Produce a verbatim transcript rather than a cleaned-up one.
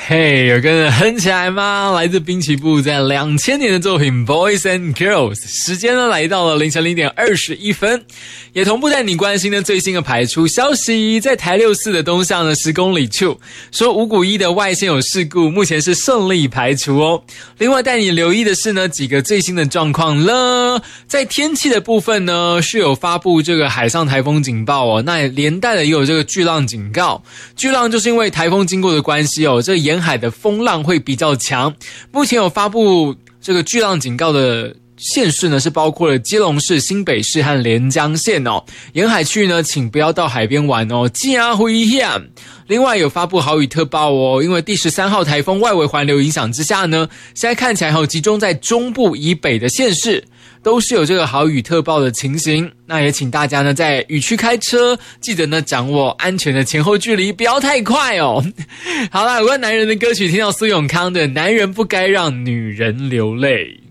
嘿，有跟着哼起来吗？来自滨崎步在两千年的作品《Boys and Girls》，时间呢来到了凌晨零点二十一分，也同步带你关心的最新的排出消息。在台六四的东向呢十公里处，说五股一的外线有事故，目前是顺利排除哦。另外带你留意的是呢几个最新的状况了。在天气的部分呢是有发布这个海上台风警报哦，那也连带的也有这个巨浪警告。巨浪就是因为台风经过的关系哦，这个沿海的风浪会比较强。目前有发布这个巨浪警告的县市呢，是包括了基隆市、新北市和连江县哦。沿海区呢，请不要到海边玩哦，加危险。另外有发布豪雨特报哦，因为第十三号台风外围环流影响之下呢，现在看起来还有集中在中部以北的县市，都是有这个豪雨特报的情形。那也请大家呢在雨区开车，记得呢掌握安全的前后距离，不要太快哦。好啦，有关男人的歌曲，听到苏永康的《男人不该让女人流泪》。